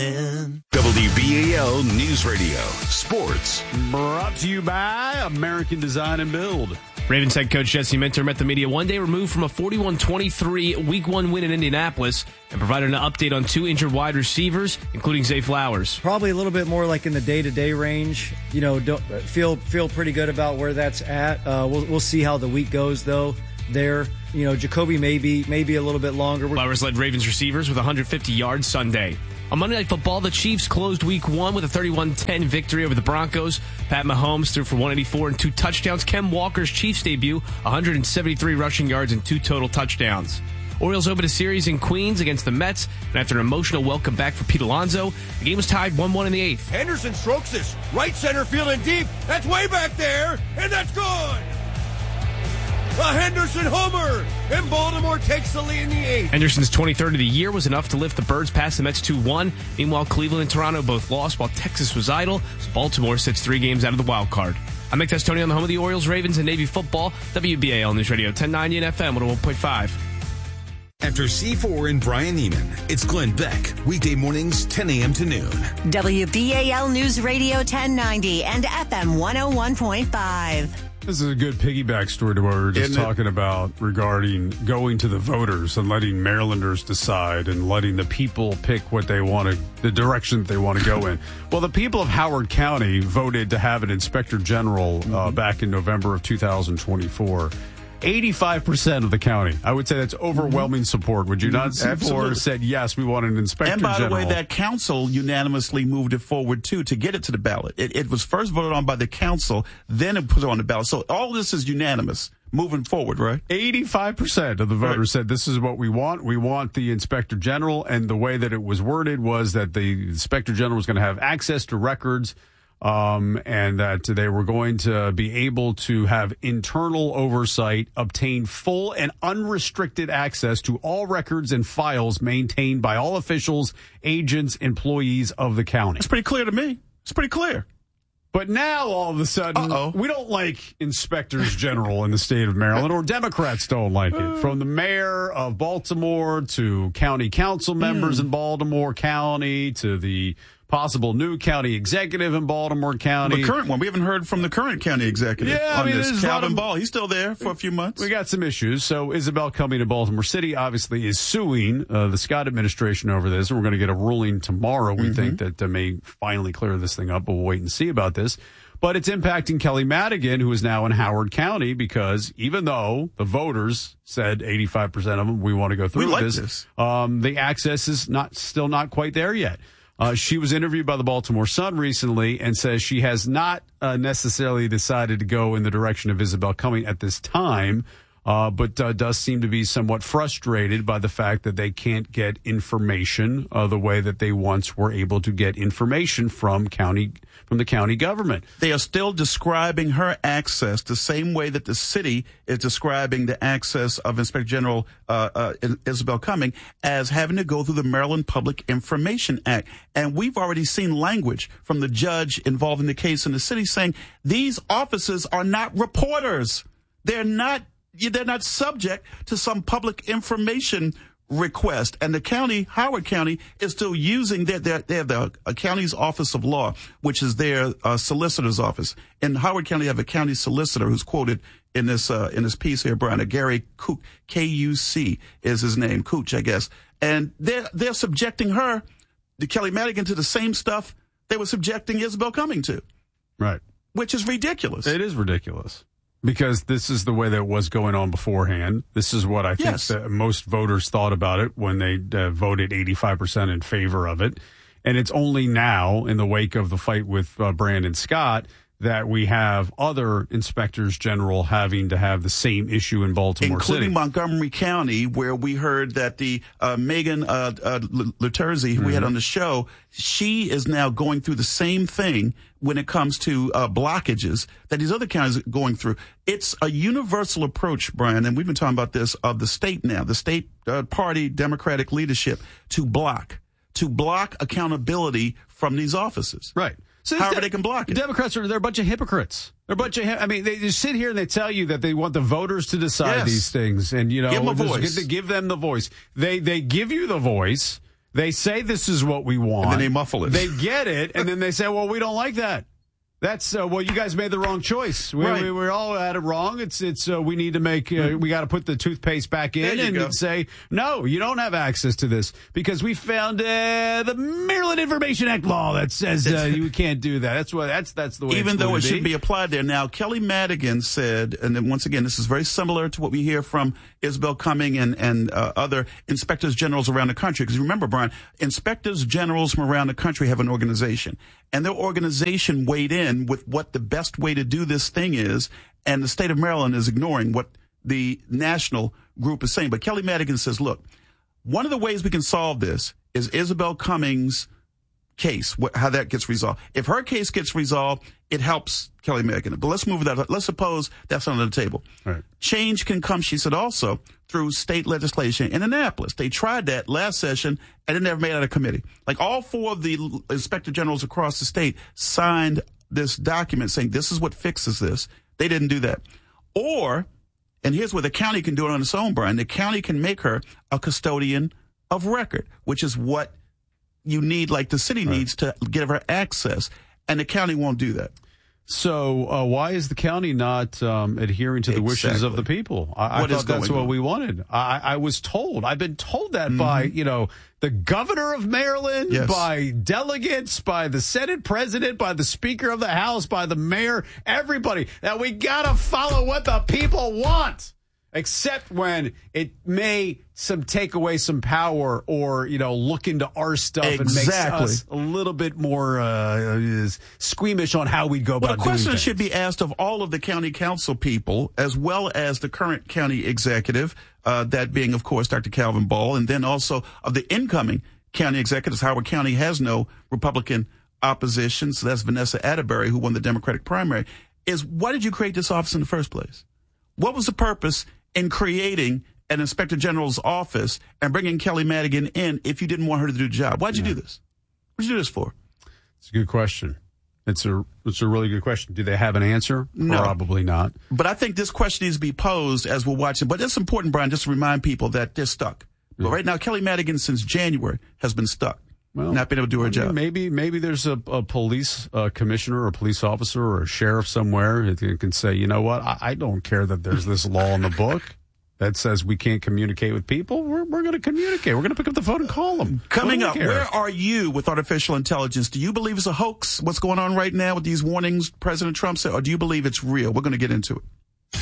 WBAL News Radio Sports. Brought to you by American Design and Build. Ravens head coach Jesse Minter met the media one day removed from a 41-23 Week 1 win in Indianapolis and provided an update on two injured wide receivers, including Zay Flowers. Probably a little bit more like in the day-to-day range. You know, don't feel pretty good about where that's at. We'll see how the week goes, though. There, you know, Jacoby maybe a little bit longer. Flowers led Ravens receivers with 150 yards Sunday. On Monday Night Football, the Chiefs closed Week 1 with a 31-10 victory over the Broncos. Pat Mahomes threw for 184 and 2 touchdowns. Kem Walker's Chiefs debut, 173 rushing yards and 2 total touchdowns. Orioles opened a series in Queens against the Mets, and after an emotional welcome back for Pete Alonso, the game was tied 1-1 in the 8th. Henderson strokes this. Right center field and deep. That's way back there, and that's good. A Henderson homer, and Baltimore takes the lead in the 8th. Henderson's 23rd of the year was enough to lift the Birds past the Mets 2-1. Meanwhile, Cleveland and Toronto both lost, while Texas was idle, so Baltimore sits 3 games out of the wild card. I'm Nick Testoni on the home of the Orioles, Ravens, and Navy football. WBAL News Radio 1090 and FM 101.5. After C4 and Brian Neiman, it's Glenn Beck. Weekday mornings, 10 a.m. to noon. WBAL News Radio 1090 and FM 101.5. This is a good piggyback story to what we were just talking about regarding going to the voters and letting Marylanders decide and letting the people pick what they want to, the direction that they want to go in. Well, the people of Howard County voted to have an inspector general back in November of 2024. 85% of the county. I would say that's overwhelming support. Would you not? C4 said, yes, we want an inspector general. And by the way, that council unanimously moved it forward, too, to get it to the ballot. It was first voted on by the council, then it put it on the ballot. So all this is unanimous moving forward, right? 85% of the voters said this is what we want. We want the inspector general. And the way that it was worded was that the inspector general was going to have access to records, and that they were going to be able to have internal oversight, obtain full and unrestricted access to all records and files maintained by all officials, agents, employees of the county. It's pretty clear to me. It's pretty clear. But now, all of a sudden, we don't like inspectors general in the state of Maryland, or Democrats don't like it. From the mayor of Baltimore to county council members in Baltimore County to the possible new county executive in Baltimore County. The current one. We haven't heard from the current county executive on this. Calvin Ball. He's still there for a few months. We got some issues. So Isabel Cumming to Baltimore City obviously is suing the Scott administration over this. And we're going to get a ruling tomorrow. We think that may finally clear this thing up, but we'll wait and see about this. But it's impacting Kelly Madigan, who is now in Howard County, because even though the voters said 85% of them, we want to go through this. The access is still not quite there yet. She was interviewed by the Baltimore Sun recently and says she has not necessarily decided to go in the direction of Isabel Cumming at this time, but does seem to be somewhat frustrated by the fact that they can't get information the way that they once were able to get information from the county government. They are still describing her access the same way that the city is describing the access of Inspector General Isabel Cumming as having to go through the Maryland Public Information Act. And we've already seen language from the judge involved in the case in the city saying these officers are not reporters. They're not subject to some public information request. And the county, Howard County, is still using they have the county's office of law, which is their solicitor's office. In Howard County, they have a county solicitor who's quoted in this piece here, Brian, Gary Kuch, K-U-C is his name, Kuch, I guess. And they're subjecting her, the Kelly Madigan, to the same stuff they were subjecting Isabel Cumming to. Right. Which is ridiculous. It is ridiculous. Because this is the way that it was going on beforehand. This is what I think that most voters thought about it when they voted 85% in favor of it. And it's only now, in the wake of the fight with Brandon Scott, that we have other inspectors general having to have the same issue in Baltimore City. Including Montgomery County, where we heard that the Megan Luterzi, who we had on the show, she is now going through the same thing when it comes to blockages that these other counties are going through. It's a universal approach, Brian, and we've been talking about this, of the state now, the state party Democratic leadership, to block accountability from these offices. Right. So however they can block it. Democrats they're a bunch of hypocrites. They're a bunch of, they just sit here and they tell you that they want the voters to decide these things. And, give them a voice. Give them the voice. They give you the voice. They say this is what we want. And then they muffle it. They get it, and then they say, well, we don't like that. That's well, you guys made the wrong choice. We're all at it wrong. It's we need to make we got to put the toothpaste back in and say no, you don't have access to this because we found the Maryland Information Act law that says you can't do that. That's the way. Even though it should be applied there. Now, Kelly Madigan said, and then once again, this is very similar to what we hear from Isabel Cumming and other inspectors generals around the country. Because remember, Brian, inspectors generals from around the country have an organization, and their organization weighed in with what the best way to do this thing is, and the state of Maryland is ignoring what the national group is saying. But Kelly Madigan says, look, one of the ways we can solve this is Isabel Cummings' case, how that gets resolved. If her case gets resolved, it helps Kelly Madigan. But let's move that. Let's suppose that's on the table. Right. Change can come, she said, also through state legislation in Annapolis. They tried that last session, and it never made out of committee. Like all four of the inspector generals across the state signed this document saying this is what fixes this. They didn't do that. Or, and here's where the county can do it on its own, Brian. The county can make her a custodian of record, which is what you need, like the city needs to give her access. And the county won't do that. So why is the county not adhering to the wishes of the people? I thought that's what we wanted. I was told. I've been told that by, the governor of Maryland, by delegates, by the Senate president, by the Speaker of the House, by the mayor, everybody, that we got to follow what the people want. Except when it may take away some power or, look into our stuff and makes us a little bit more squeamish on how we go about doing things. The question should be asked of all of the county council people, as well as the current county executive, that being, of course, Dr. Calvin Ball, and then also of the incoming county executives. Howard County has no Republican opposition, so that's Vanessa Atterbury, who won the Democratic primary, is why did you create this office in the first place? What was the purpose in creating an inspector general's office and bringing Kelly Madigan in if you didn't want her to do the job? Why'd you do this? What'd you do this for? It's a good question. It's a really good question. Do they have an answer? No. Probably not. But I think this question needs to be posed as we're watching. But it's important, Brian, just to remind people that they're stuck. Yeah. But right now, Kelly Madigan, since January, has been stuck. Well, not being able to do her job. Maybe there's a police commissioner or a police officer or a sheriff somewhere who can say, you know what, I don't care that there's this law in the book that says we can't communicate with people. We're going to communicate. We're going to pick up the phone and call them. Coming up, where are you with artificial intelligence? Do you believe it's a hoax, what's going on right now with these warnings President Trump said, or do you believe it's real? We're going to get into it.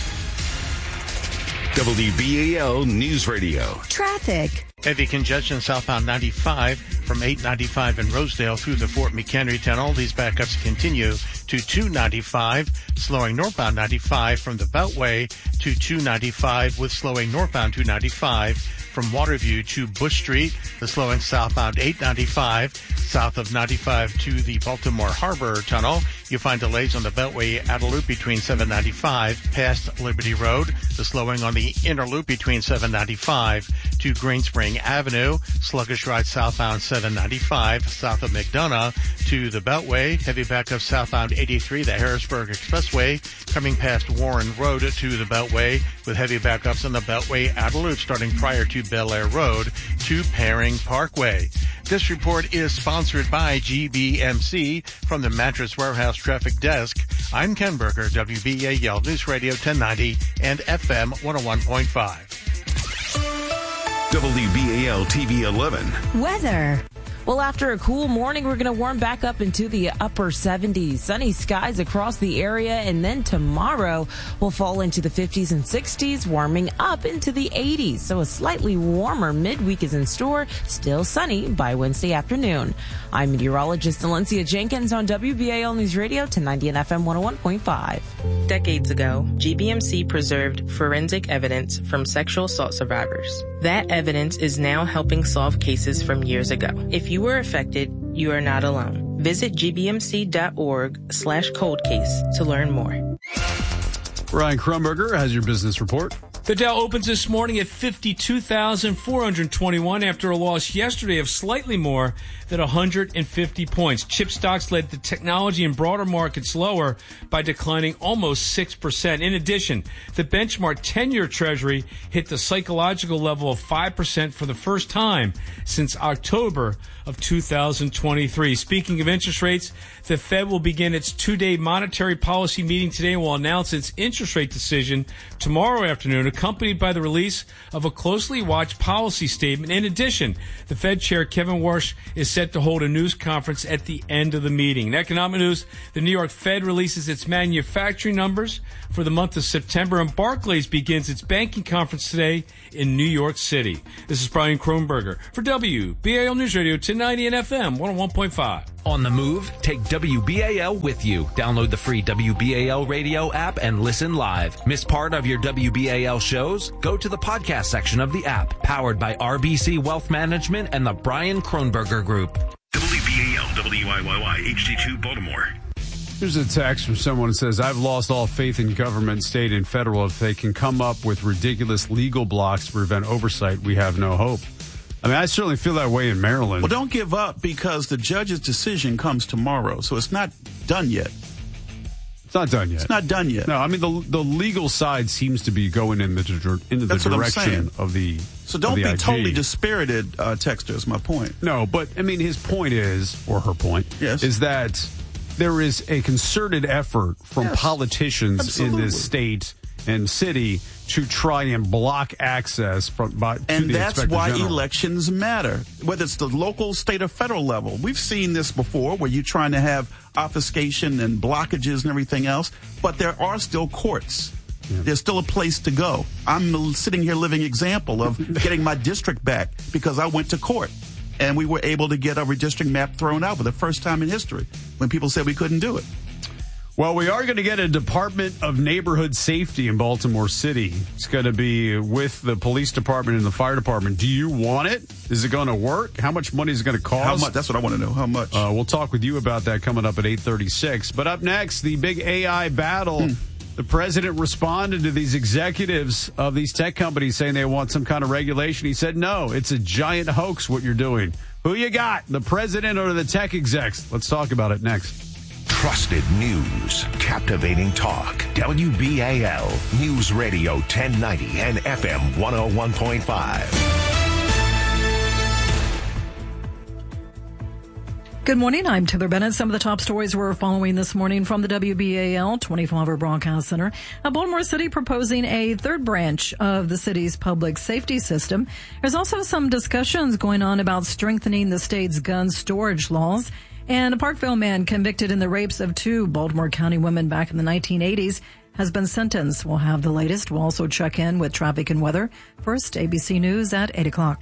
WBAL News Radio. Traffic. Heavy congestion southbound 95 from 895 in Rosedale through the Fort McHenry Tunnel. These backups continue to 295, slowing northbound 95 from the Beltway to 295 with slowing northbound 295 from Waterview to Bush Street. The slowing southbound 895 south of 95 to the Baltimore Harbor Tunnel. You'll find delays on the Beltway outer loop between 795 past Liberty Road. The slowing on the inner loop between 795 to Greenspring Avenue. Sluggish ride southbound 795 south of McDonough to the Beltway. Heavy backup southbound 83, the Harrisburg Expressway, coming past Warren Road to the Beltway with heavy backups on the Beltway outer loop starting prior to Bel Air Road to Paring Parkway. This report is sponsored by GBMC from the Mattress Warehouse Traffic Desk. I'm Ken Berger, WBAL News Radio 1090 and FM 101.5. WBAL TV 11. Weather. Well, after a cool morning, we're going to warm back up into the upper 70s. Sunny skies across the area, and then tomorrow we'll fall into the 50s and 60s, warming up into the 80s. So a slightly warmer midweek is in store, still sunny by Wednesday afternoon. I'm meteorologist Valencia Jenkins on WBAL News Radio 1090 and FM 101.5. Decades ago, GBMC preserved forensic evidence from sexual assault survivors. That evidence is now helping solve cases from years ago. If you were affected, you are not alone. Visit gbmc.org/coldcase to learn more. Ryan Krumberger has your business report. The Dow opens this morning at 52,421 after a loss yesterday of slightly more than 150 points. Chip stocks led the technology and broader markets lower by declining almost 6%. In addition, the benchmark 10-year Treasury hit the psychological level of 5% for the first time since October of 2023. Speaking of interest rates, the Fed will begin its two-day monetary policy meeting today and will announce its interest rate decision tomorrow afternoon, accompanied by the release of a closely watched policy statement. In addition, the Fed Chair Kevin Warsh is set to hold a news conference at the end of the meeting. In economic news, the New York Fed releases its manufacturing numbers for the month of September, and Barclays begins its banking conference today in New York City. This is Brian Kronberger for WBAL News Radio 1090 and FM 101.5. On the move, take WBAL with you. Download the free WBAL radio app and listen live. Miss part of your WBAL shows? Go to the podcast section of the app, powered by RBC Wealth Management and the Brian Kronberger Group. WBAL, WIYY, HD2 Baltimore. Here's a text from someone who says, I've lost all faith in government, state, and federal. If they can come up with ridiculous legal blocks to prevent oversight, we have no hope. I mean, I certainly feel that way in Maryland. Well, don't give up, because the judge's decision comes tomorrow, so it's not done yet. It's not done yet. It's not done yet. No, I mean, the legal side seems to be going in the direction of the So don't be totally dispirited, Texter, is my point. No, but, I mean, his point is, or her point, is that there is a concerted effort from politicians in this state and city to try and block access to the Inspector General. And that's why elections matter, whether it's the local, state, or federal level. We've seen this before, where you're trying to have obfuscation and blockages and everything else, but there are still courts. Yeah. There's still a place to go. I'm sitting here living example of getting my district back because I went to court. And we were able to get our redistricting map thrown out for the first time in history when people said we couldn't do it. Well, we are going to get a Department of Neighborhood Safety in Baltimore City. It's going to be with the police department and the fire department. Do you want it? Is it going to work? How much money is it going to cost? How much? That's what I want to know. How much? We'll talk with you about that coming up at 8:36. But up next, the big AI battle. The president responded to these executives of these tech companies saying they want some kind of regulation. He said, no, it's a giant hoax what you're doing. Who you got, the president or the tech execs? Let's talk about it next. Trusted news, captivating talk. WBAL News Radio 1090 and FM 101.5. Good morning. I'm Taylor Bennett. Some of the top stories we're following this morning from the WBAL 24-hour broadcast center. Baltimore City proposing a third branch of the city's public safety system. There's also some discussions going on about strengthening the state's gun storage laws. And a Parkville man convicted in the rapes of two Baltimore County women back in the 1980s has been sentenced. We'll have the latest. We'll also check in with traffic and weather. First, ABC News at 8 o'clock.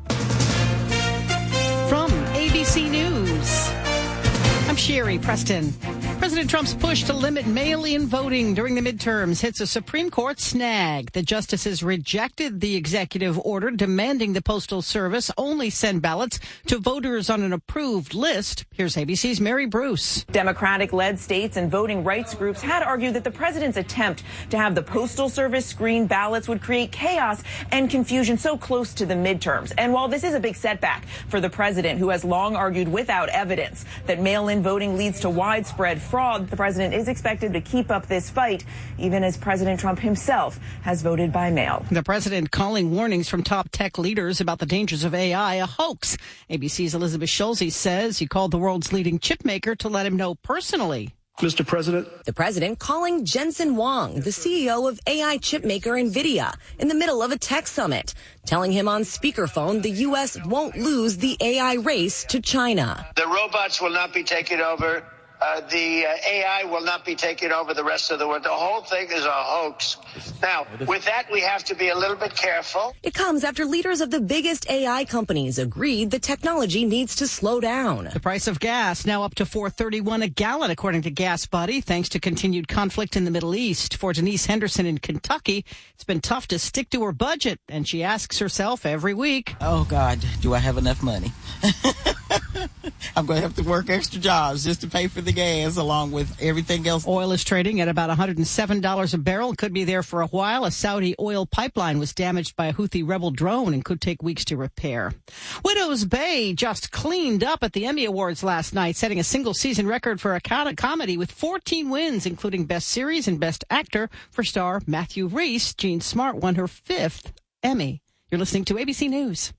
From ABC News, I'm Sherry Preston. President Trump's push to limit mail-in voting during the midterms hits a Supreme Court snag. The justices rejected the executive order demanding the Postal Service only send ballots to voters on an approved list. Here's ABC's Mary Bruce. Democratic-led states and voting rights groups had argued that the president's attempt to have the Postal Service screen ballots would create chaos and confusion so close to the midterms. And while this is a big setback for the president, who has long argued without evidence that mail-in voting leads to widespread fraud, the president is expected to keep up this fight, even as President Trump himself has voted by mail. The president calling warnings from top tech leaders about the dangers of AI a hoax. ABC's Elizabeth Schulze says he called the world's leading chip maker to let him know personally. Mr. President. The president calling Jensen Huang, the CEO of AI chip maker NVIDIA, in the middle of a tech summit, telling him on speakerphone the U.S. won't lose the AI race to China. The robots will not be taking over. The AI will not be taking over the rest of the world. The whole thing is a hoax. Now, with that, we have to be a little bit careful. It comes after leaders of the biggest AI companies agreed the technology needs to slow down. The price of gas now up to $4.31 a gallon, according to Gas Buddy, thanks to continued conflict in the Middle East. For Denise Henderson in Kentucky, it's been tough to stick to her budget, and she asks herself every week, oh, God, do I have enough money? I'm going to have to work extra jobs just to pay for the gas along with everything else. Oil is trading at about $107 a barrel. Could be there for a while. A Saudi oil pipeline was damaged by a Houthi rebel drone and could take weeks to repair. Widows Bay just cleaned up at the Emmy Awards last night, setting a single-season record for a comedy with 14 wins, including Best Series and Best Actor for star Matthew Rhys. Jean Smart won her 5th Emmy. You're listening to ABC News.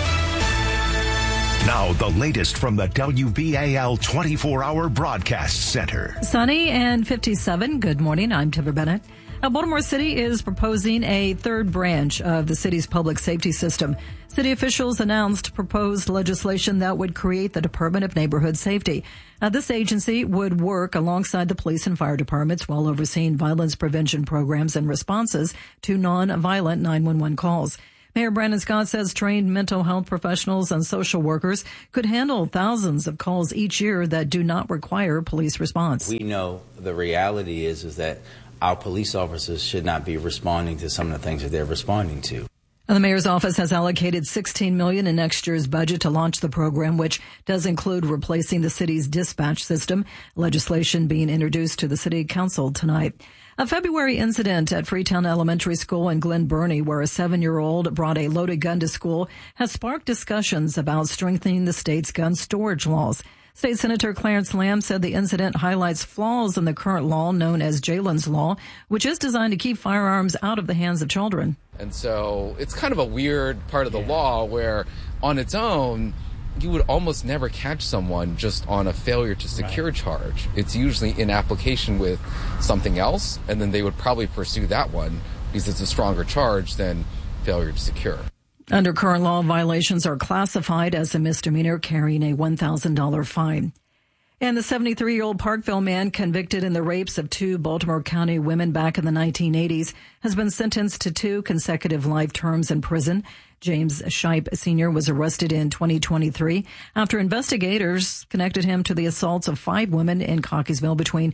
Now, the latest from the WBAL 24-hour broadcast center. Sunny and 57. Good morning. I'm Tiver Bennett. Baltimore City is proposing a third branch of the city's public safety system. City officials announced proposed legislation that would create the Department of Neighborhood Safety. This agency would work alongside the police and fire departments while overseeing violence prevention programs and responses to non-violent 911 calls. Mayor Brandon Scott says trained mental health professionals and social workers could handle thousands of calls each year that do not require police response. We know the reality is that our police officers should not be responding to some of the things that they're responding to. The mayor's office has allocated $16 million in next year's budget to launch the program, which does include replacing the city's dispatch system. Legislation being introduced to the city council tonight. A February incident at Freetown Elementary School in Glen Burnie, where a 7-year-old brought a loaded gun to school, has sparked discussions about strengthening the state's gun storage laws. State Senator Clarence Lamb said the incident highlights flaws in the current law known as Jalen's Law, which is designed to keep firearms out of the hands of children. And so it's kind of a weird part of the law where on its own, you would almost never catch someone just on a failure to secure charge. It's usually in application with something else, and then they would probably pursue that one because it's a stronger charge than failure to secure. Under current law, violations are classified as a misdemeanor, carrying a $1,000 fine. And the 73-year-old Parkville man convicted in the rapes of 2 Baltimore County women back in the 1980s has been sentenced to 2 consecutive life terms in prison. James Shipe Sr. was arrested in 2023 after investigators connected him to the assaults of 5 women in Cockeysville between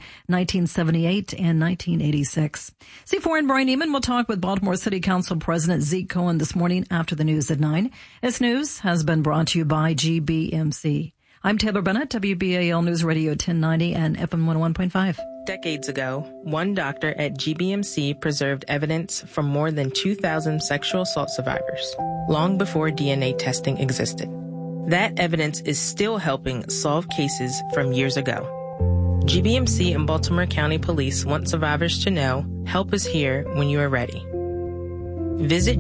1978 and 1986. C4 and Brian Neiman will talk with Baltimore City Council President Zeke Cohen this morning after the news at 9. This news has been brought to you by GBMC. I'm Taylor Bennett, WBAL News Radio 1090 and FM 101.5. Decades ago, one doctor at GBMC preserved evidence from more than 2,000 sexual assault survivors, long before DNA testing existed. That evidence is still helping solve cases from years ago. GBMC and Baltimore County Police want survivors to know help is here when you are ready. Visit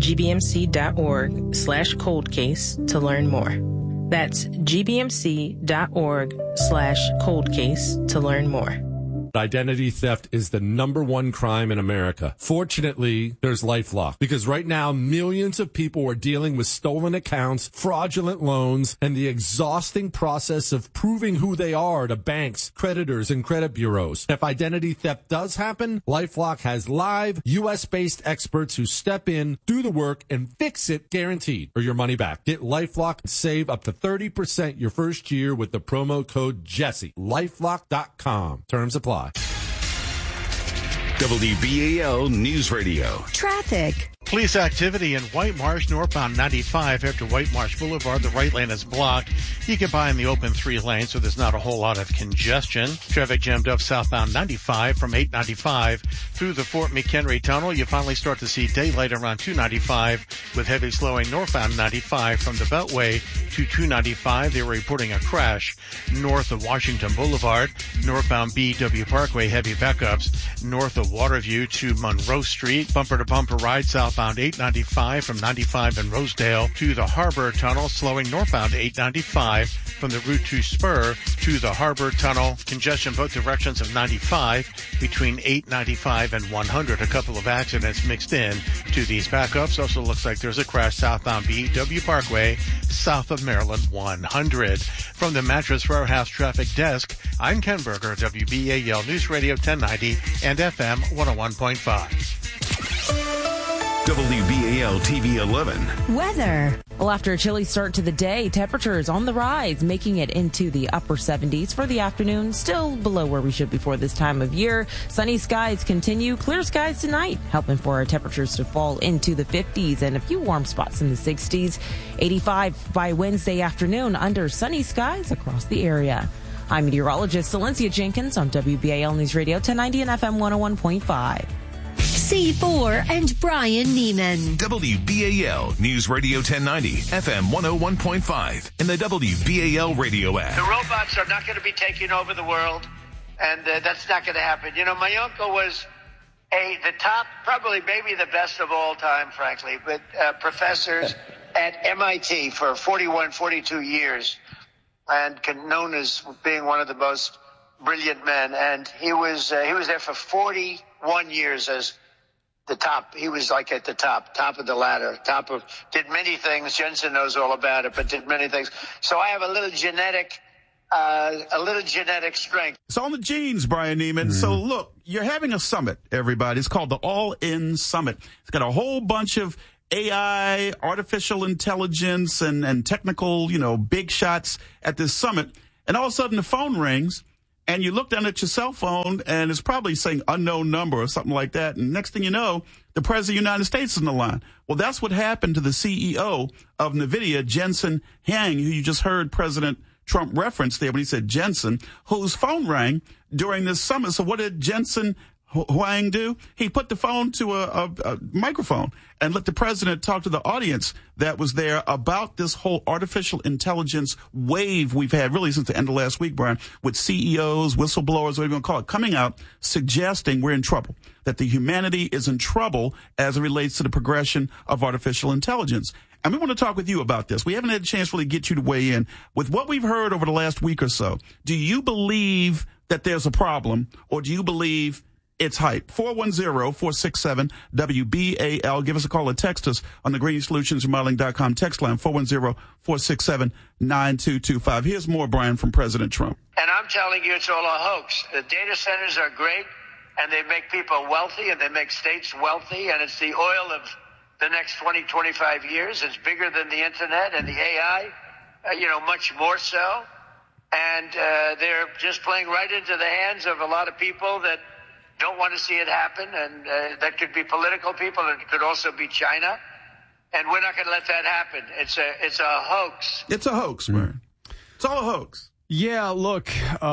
gbmc.org/coldcase to learn more. That's gbmc.org/coldcase to learn more. Identity theft is the #1 crime in America. Fortunately, there's LifeLock, because right now millions of people are dealing with stolen accounts, fraudulent loans, and the exhausting process of proving who they are to banks, creditors, and credit bureaus. If identity theft does happen, LifeLock has live U.S.-based experts who step in, do the work, and fix it guaranteed, or your money back. Get LifeLock and save up to 30% your first year with the promo code Jesse. LifeLock.com. Terms apply. WBAL News Radio. Traffic. Police activity in White Marsh, northbound 95 after White Marsh Boulevard. The right lane is blocked. You can buy in the open 3 lanes, so there's not a whole lot of congestion. Traffic jammed up southbound 95 from 895 through the Fort McHenry Tunnel. You finally start to see daylight around 295 with heavy slowing northbound 95 from the Beltway to 295. They were reporting a crash north of Washington Boulevard. Northbound BW Parkway, heavy backups. North of Waterview to Monroe Street. Bumper-to-bumper ride southbound 895 from 95 in Rosedale to the Harbor Tunnel, slowing northbound 895 from the Route 2 spur to the Harbor Tunnel. Congestion both directions of 95 between 895 and 100. A couple of accidents mixed in to these backups. Also looks like there's a crash southbound BW Parkway south of Maryland 100. From the Mattress Warehouse Traffic Desk, I'm Ken Berger, WBAL News Radio 1090 and FM 101.5. WBAL TV 11. Weather. Well, after a chilly start to the day, temperatures on the rise, making it into the upper 70s for the afternoon, still below where we should be for this time of year. Sunny skies continue. Clear skies tonight, helping for our temperatures to fall into the 50s and a few warm spots in the 60s. 85 by Wednesday afternoon under sunny skies across the area. I'm meteorologist Valencia Jenkins on WBAL News Radio 1090 and FM 101.5. C4 and Brian Neiman. WBAL News Radio 1090, FM 101.5, and the WBAL radio app. The robots are not going to be taking over the world, and that's not going to happen. You know, my uncle was the top, probably maybe the best of all time, frankly, but professors at MIT for 41, 42 years, and known as being one of the most brilliant men. And he was there for 41 years as the top. He was like at the top of the ladder, did many things. Jensen knows all about it, but did many things. So I have a little genetic strength. It's on the genes, Brian Neiman. So look, you're having a summit, everybody. It's called the All In Summit. It's got a whole bunch of AI, artificial intelligence, and technical, big shots at this summit. And all of a sudden the phone rings. And you look down at your cell phone, and it's probably saying unknown number or something like that. And next thing you know, the President of the United States is on the line. Well, that's what happened to the CEO of NVIDIA, Jensen Huang, who you just heard President Trump reference there when he said Jensen, whose phone rang during this summit. So what did Jensen Huang do? He put the phone to a microphone and let the president talk to the audience that was there about this whole artificial intelligence wave we've had really since the end of last week, Brian, with CEOs, whistleblowers, whatever you want to call it, coming out suggesting we're in trouble, that the humanity is in trouble as it relates to the progression of artificial intelligence. And we want to talk with you about this. We haven't had a chance to really get you to weigh in. With what we've heard over the last week or so, do you believe that there's a problem, or do you believe it's hype? 410-467-WBAL. Give us a call or text us on the GreenSolutionsRemodeling.com text line, 410-467-9225. Here's more, Brian, from President Trump. And I'm telling you, it's all a hoax. The data centers are great, and they make people wealthy, and they make states wealthy, and it's the oil of the next 20, 25 years. It's bigger than the internet and the AI, much more so. And they're just playing right into the hands of a lot of people that don't want to see it happen, and that could be political people, and it could also be China, and we're not going to let that happen. It's a hoax. It's a hoax, Brian. It's all a hoax. Yeah, look,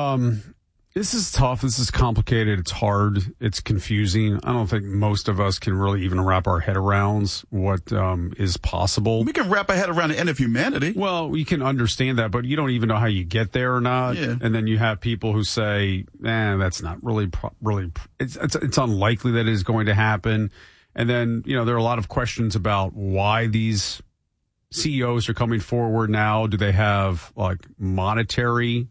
this is tough. This is complicated. It's hard. It's confusing. I don't think most of us can really even wrap our head around what is possible. We can wrap our head around the end of humanity. Well, we can understand that, but you don't even know how you get there or not. Yeah. And then you have people who say, that's not really, it's unlikely that it is going to happen. And then, there are a lot of questions about why these CEOs are coming forward now. Do they have monetary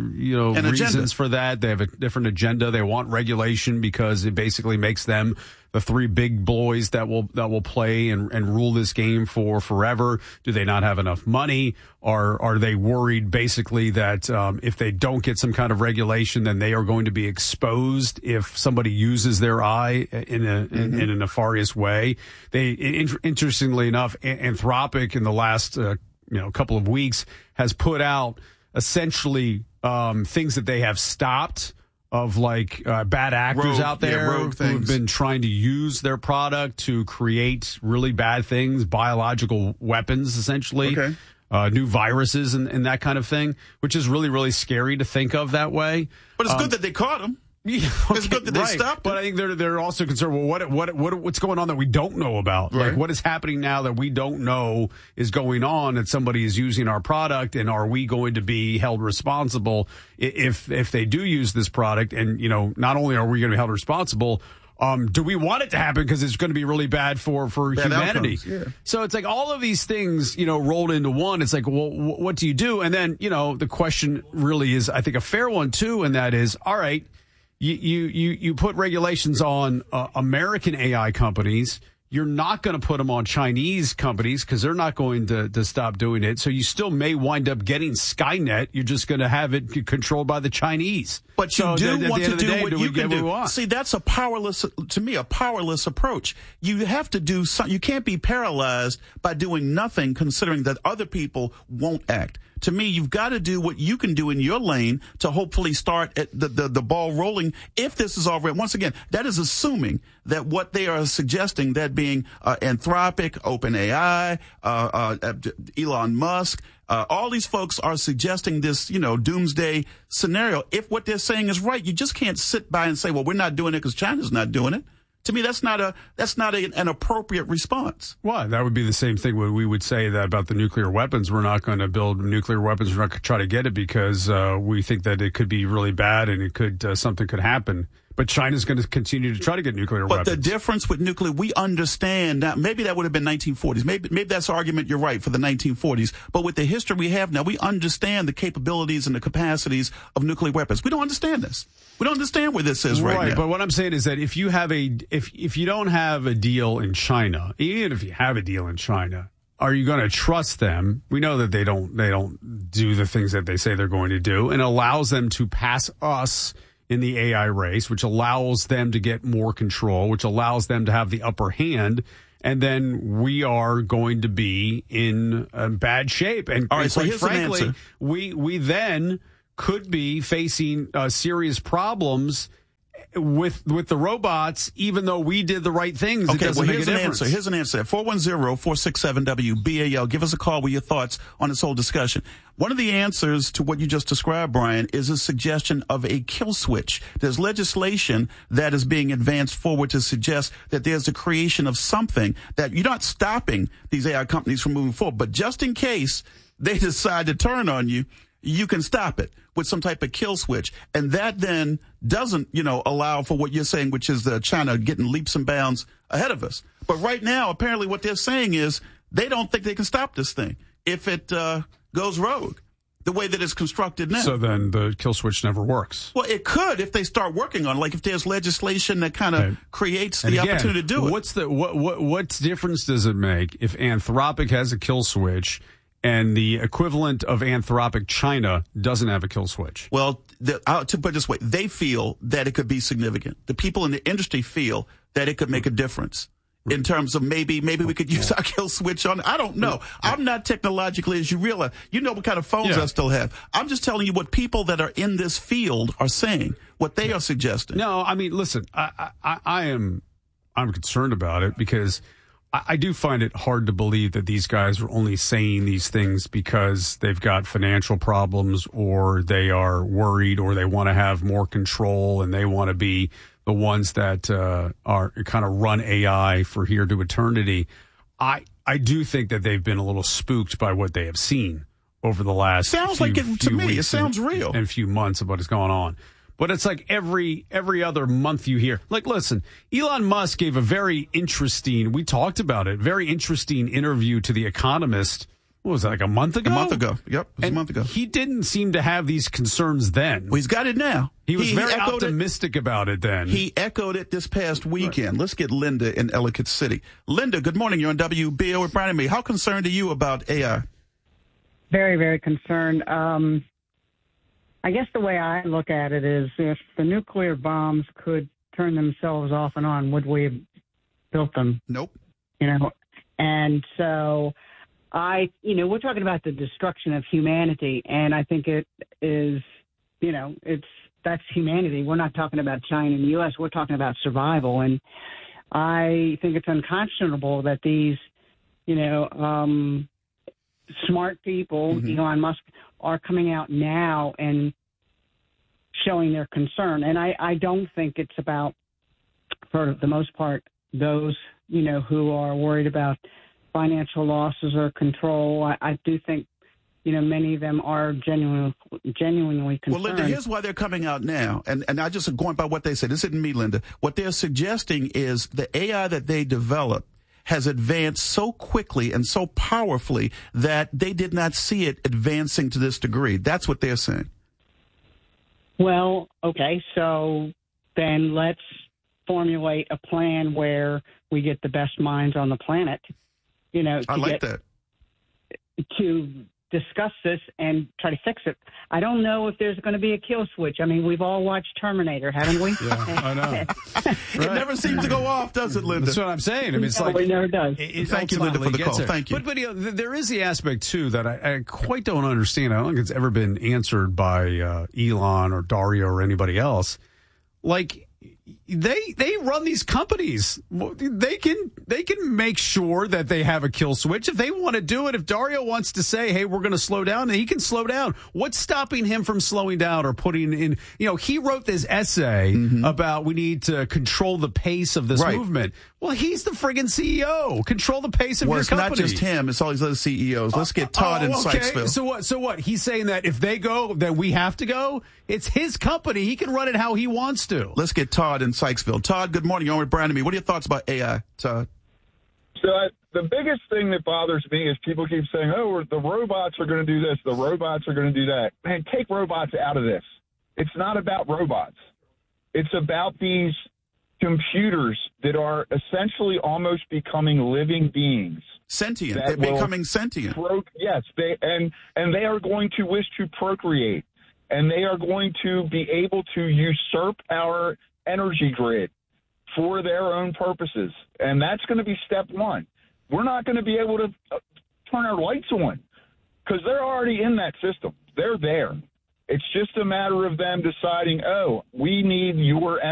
reasons for that? They have a different agenda. They want regulation because it basically makes them the three big boys that will play and rule this game for forever. Do they not have enough money? Are they worried basically that if they don't get some kind of regulation, then they are going to be exposed if somebody uses their eye in a nefarious way? Interestingly enough, Anthropic in the last couple of weeks has put out essentially things that they have stopped of bad actors out there who have been trying to use their product to create really bad things, biological weapons, essentially, new viruses and that kind of thing, which is really, really scary to think of that way. But it's good that they caught them. Yeah, it's good that they stopped. But I think they're also concerned. Well, what's going on that we don't know about? Right. Like, what is happening now that we don't know is going on? That somebody is using our product, and are we going to be held responsible if they do use this product? And not only are we going to be held responsible, do we want it to happen because it's going to be really bad for humanity? Yeah. So it's like all of these things, rolled into one. It's like, well, what do you do? And then the question really is, I think, a fair one too, and that is, all right. You put regulations on American AI companies. You're not going to put them on Chinese companies because they're not going to stop doing it. So you still may wind up getting Skynet. You're just going to have it controlled by the Chinese. But you do want to do what you can do. See, that's to me, a powerless approach. You have to do something. You can't be paralyzed by doing nothing, considering that other people won't act. To me, you've got to do what you can do in your lane to hopefully start the ball rolling. If this is already, once again, that is assuming that what they are suggesting, that being Anthropic, OpenAI, Elon Musk, all these folks are suggesting this, doomsday scenario. If what they're saying is right, you just can't sit by and say, well, we're not doing it because China's not doing it. To me, that's not an appropriate response. Why? That would be the same thing when we would say that about the nuclear weapons. We're not going to build nuclear weapons. We're not going to try to get it because we think that it could be really bad and it could something could happen. But China's going to continue to try to get nuclear weapons. But the difference with nuclear, we understand now. Maybe that would have been 1940s. Maybe that's the argument. You're right for the 1940s. But with the history we have now, we understand the capabilities and the capacities of nuclear weapons. We don't understand this. We don't understand where this is right now. But what I'm saying is that if you have if you don't have a deal in China, even if you have a deal in China, are you going to trust them? We know that they don't do the things that they say they're going to do, and allows them to pass us in the AI race, which allows them to get more control, which allows them to have the upper hand, and then we are going to be in bad shape. And all right, so quite frankly, we then could be facing serious problems with the robots, even though we did the right things. Okay, it doesn't make a difference. Here's an answer. 410-467-WBAL. Give us a call with your thoughts on this whole discussion. One of the answers to what you just described, Brian, is a suggestion of a kill switch. There's legislation that is being advanced forward to suggest that there's the creation of something that you're not stopping these AI companies from moving forward, but just in case they decide to turn on you, you can stop it with some type of kill switch. And that then doesn't, allow for what you're saying, which is China getting leaps and bounds ahead of us. But right now, apparently what they're saying is they don't think they can stop this thing if it goes rogue the way that it's constructed now. So then the kill switch never works. Well, it could if they start working on it. Like if there's legislation that kind of creates the opportunity to do it. What difference does it make if Anthropic has a kill switch and the equivalent of Anthropic China doesn't have a kill switch? Well, to put it this way, they feel that it could be significant. The people in the industry feel that it could make a difference in terms of maybe we could use our kill switch on. I don't know. I'm not technologically, as you realize. You know what kind of phones I still have. I'm just telling you what people that are in this field are saying, what they are suggesting. No, I mean, listen, I'm concerned about it because I do find it hard to believe that these guys are only saying these things because they've got financial problems or they are worried or they want to have more control and they want to be the ones that are kind of run AI for here to eternity. I do think that they've been a little spooked by what they have seen over the last it sounds real. And a few months of what is going on. But it's like every other month you hear. Like, listen, Elon Musk gave a very interesting, we talked about it, very interesting interview to The Economist. What was that, like a month ago? A month ago. Yep, it was a month ago. He didn't seem to have these concerns then. Well, he's got it now. He was very optimistic about it then. He echoed it this past weekend. Right. Let's get Linda in Ellicott City. Linda, good morning. You're on WBO with Brian and me. How concerned are you about AI? Very, very concerned. I guess the way I look at it is if the nuclear bombs could turn themselves off and on, would we have built them? Nope. And so we're talking about the destruction of humanity, and I think it is, that's humanity. We're not talking about China and the U.S. We're talking about survival, and I think it's unconscionable that these, smart people, Elon Musk, are coming out now and showing their concern. And I don't think it's about, for the most part, those, who are worried about financial losses or control. I do think, many of them are genuinely concerned. Well, Linda, here's why they're coming out now. And I just going by what they said. This isn't me, Linda. What they're suggesting is the AI that they developed has advanced so quickly and so powerfully that they did not see it advancing to this degree. That's what they're saying. Well, okay, so then let's formulate a plan where we get the best minds on the planet, I like that. To discuss this and try to fix it. I don't know if there's going to be a kill switch. I mean, we've all watched Terminator, haven't we? Yeah, I know. It never seems to go off, does it, Linda? That's what I'm saying. I mean, it's like it never does. Thank you, Linda, for the call. Thank you. But there is the aspect too that I quite don't understand. I don't think it's ever been answered by Elon or Dario or anybody else. Like, they run these companies. They can make sure that they have a kill switch if they want to do it. If Dario wants to say, "Hey, we're going to slow down," he can slow down. What's stopping him from slowing down or putting in? He wrote this essay about we need to control the pace of this movement. Well, he's the friggin' CEO. Control the pace of your company. It's not just him. It's all these other CEOs. Let's get Todd in Sykesville. So what? He's saying that if they go, then we have to go. It's his company. He can run it how he wants to. Let's get Todd in Sykesville. Todd, good morning. You're on with Brian and me. What are your thoughts about AI, Todd? So the biggest thing that bothers me is people keep saying, "Oh, the robots are going to do this. The robots are going to do that." Man, take robots out of this. It's not about robots. It's about these computers that are essentially almost becoming living beings. Sentient. They're becoming sentient. Yes, they are going to wish to procreate, and they are going to be able to usurp our energy grid for their own purposes. And that's going to be step one. We're not going to be able to turn our lights on because they're already in that system. They're there. It's just a matter of them deciding, we need your energy.